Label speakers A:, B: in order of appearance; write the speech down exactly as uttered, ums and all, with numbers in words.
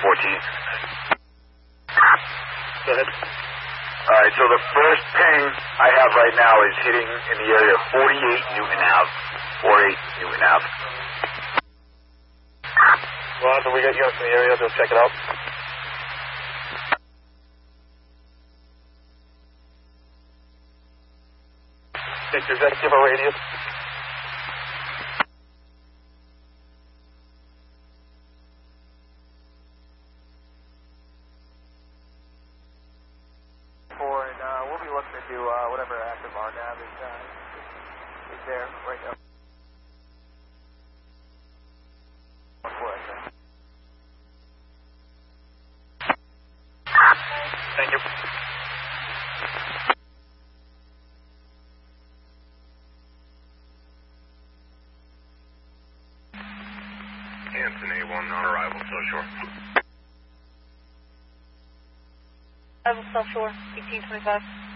A: fourteen.
B: Go ahead.
A: Alright, so the first ping I have right now is hitting in the area of forty-eight Newton Ave. forty-eight Newton Ave.
B: Roger, we got units in the area. They'll check it out. Victor, does that give a radius?
C: For and uh, we'll be looking to do uh, whatever active R NAV is, uh, is there right now.
B: Thank you.
A: Hanson A one on arrival, so shore.
D: Arrival, South Shore, eighteen twenty-five.